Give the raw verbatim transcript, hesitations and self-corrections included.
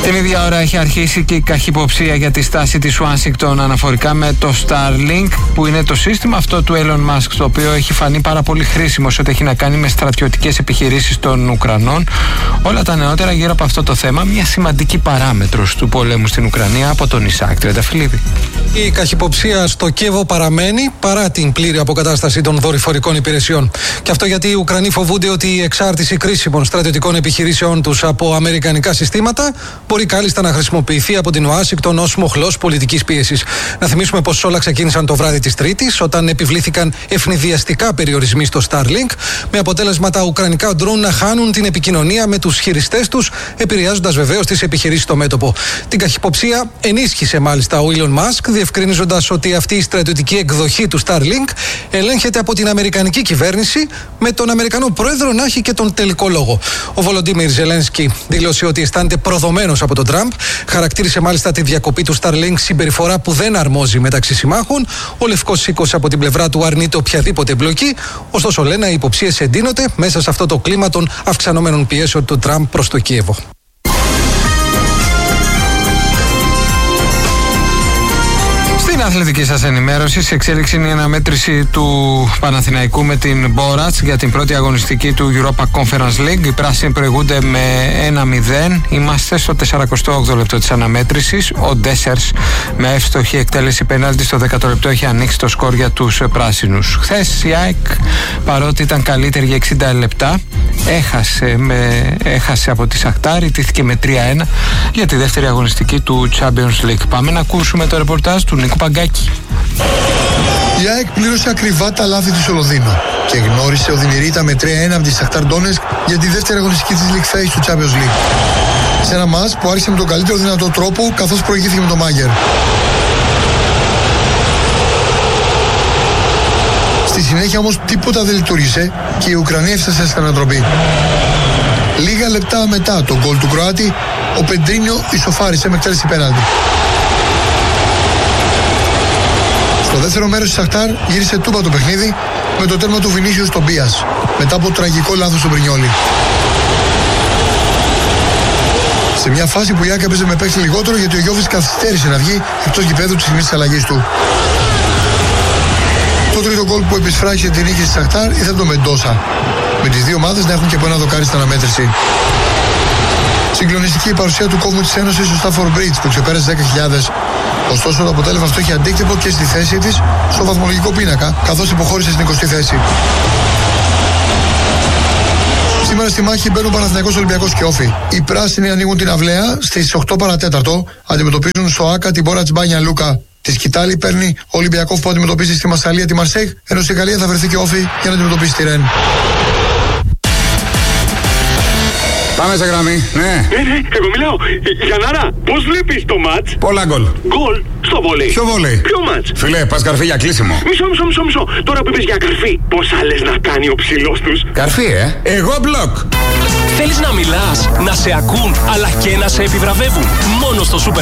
Την ίδια ώρα έχει αρχίσει και η καχυποψία για τη στάση της Ουάσιγκτον αναφορικά με το Starlink, που είναι το σύστημα αυτό του Elon Musk, το οποίο έχει φανεί πάρα πολύ χρήσιμο σε ό,τι έχει να κάνει με στρατιωτικές επιχειρήσεις των Ουκρανών. Όλα τα νεότερα γύρω από αυτό το θέμα, μια σημαντική παράμετρος του πολέμου στην Ουκρανία, από τον Ισάκ Τρενταφυλλίδη. Η καχυποψία στο Κίεβο παραμένει παρά την πλήρη αποκατάσταση των δορυφορικών υπηρεσιών. Και αυτό γιατί οι Ουκρανοί φοβούνται ότι η εξάρτηση κρίσιμων στρατιωτικών επιχειρήσεων τους από αμερικανικά συστήματα μπορεί κάλλιστα να χρησιμοποιηθεί από την Ουάσιγκτον ως μοχλός πολιτικής πίεσης. Να θυμίσουμε πως όλα ξεκίνησαν το βράδυ της Τρίτης, όταν επιβλήθηκαν ευνηδιαστικά περιορισμοί στο Starlink, με αποτέλεσμα τα ουκρανικά ντρόουν να χάνουν την επικοινωνία με τους χειριστές τους, επηρεάζοντας βεβαίως τις επιχειρήσεις στο μέτωπο. Την καχυποψία ενίσχυσε μάλιστα ο Elon Musk, διευκρινίζοντας ότι αυτή η στρατιωτική εκδοχή του Starlink ελέγχεται από την αμερικανική κυβέρνηση, με τον Αμερικανό πρόεδρο να έχει και τον τελικό λόγο. Ο Βολοντίμιρ Ζελένσκι δήλωσε ότι αισθάνεται προδομένος από τον Τραμπ. Χαρακτήρισε μάλιστα τη διακοπή του Starlink συμπεριφορά που δεν αρμόζει μεταξύ συμμάχων. Ο Λευκός Οίκος από την πλευρά του αρνείται οποιαδήποτε εμπλοκή. Ωστόσο, λένε, οι υποψίες εντείνονται μέσα σε αυτό το κλίμα των αυξανόμενων πιέσεων του Τραμπ προς το Κίεβο. Στην αθλητική σας ενημέρωση, σε εξέλιξη είναι η αναμέτρηση του Παναθηναϊκού με την Μπόρατς για την πρώτη αγωνιστική του Europa Conference League. Οι πράσινοι προηγούνται με ένα μηδέν. Είμαστε στο σαρανταοκτώ όγδοο λεπτό της αναμέτρησης. Ο Ντέσσερς με εύστοχη εκτέλεση πέναλτι στο δέκατο λεπτό έχει ανοίξει το σκορ για τους πράσινους. Χθες η ΑΕΚ, παρότι ήταν καλύτερη για εξήντα λεπτά, έχασε, με, έχασε από τη Σαχτάρ, ιτήθηκε με τρία ένα για τη δεύτερη αγωνιστική του Champions League. Πάμε να ακούσουμε το ρεπορτάζ του Νίκου Παγκάκη. Η ΑΕΚ πλήρωσε ακριβά τα λάθη του Σολοδίνου και γνώρισε οδυνηρήτα με τρία ένα από τη Σαχτάρ Ντόνετσκ για τη δεύτερη αγωνιστική της League Phase του Champions League. Σε ένα μάτς που άρχισε με τον καλύτερο δυνατό τρόπο, καθώς προηγήθηκε με τον Μάγκερ. Στη συνέχεια όμως τίποτα δεν λειτουργήσε και η Ουκρανία έφτασε στην ανατροπή. Λίγα λεπτά μετά τον γκολ του Κροάτη, ο Πεντρίνιο ισοφάρισε με εκτέλεση πέναλτι. Στο δεύτερο μέρος της Σαχτάρ γύρισε τούπα το παιχνίδι με το τέρμα του Βινίσιους στον Μπίας, μετά από τραγικό λάθος του Μπρινιόλι. Σε μια φάση που η ΑΕΚ έπαιζε με παίκτη λιγότερο, γιατί ο Γιώβης καθυστέρησε να βγει εκτός γηπέδου τη στιγμή της αλλαγής του. Το τρίτο γκολ που επισφράχισε την νίκη της Σαχτάρ ήρθε το Μεντόσα, με τις δύο ομάδες να έχουν και από ένα δοκάρι στην αναμέτρηση. Συγκλονιστική η παρουσία του κόμμου της Ένωσης στο Stafford Bridge, που ξεπέρασε δέκα χιλιάδες. Ωστόσο, το αποτέλεσμα αυτό έχει αντίκτυπο και στη θέση της στο βαθμολογικό πίνακα, καθώς υποχώρησε στην εικοστή θέση. Σήμερα στη μάχη μπαίνουν Παναθηναϊκός, Ολυμπιακός και Όφη. Οι πράσινοι ανοίγουν την αυλαία στις οκτώ παρά τέταρτο, αντιμετωπίζουν στο Άκα την Μπόρατς Μπάνια Λούκα. Τη σκητάλη παίρνει ο Ολυμπιακός που αντιμετωπίζει στη Μασσαλία τη Μαρσέιγ, ενώ στη Γαλλία θα βρεθεί και Όφη για να αντιμετωπίσει τη Ρεν. Πάμε σε γραμμή, ναι. Ναι, ναι, εγώ μιλάω. Γιαννάρα, πώς βλέπεις το μάτς? Πολλά γκολ. Γκολ στο βόλεϊ. Ποιο βόλεϊ? Ποιο μάτς? Φίλε, πας καρφί για κλείσιμο. Μισό, μισό, μισό, μισό. Τώρα που είπες για καρφί, πόσα λες να κάνει ο ψηλός τους? Καρφί, ε. Εγώ μπλοκ. Θέλεις να μιλάς, να σε ακούν, αλλά και να σε επιβραβεύουν? Μόνο στο Super